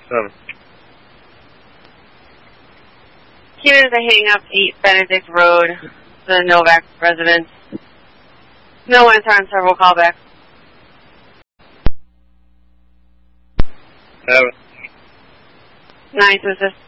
7. Keep it as a hang-up, 8 Benedict Road, the Novak residence. No answer on several callbacks. 7. 9 to assist.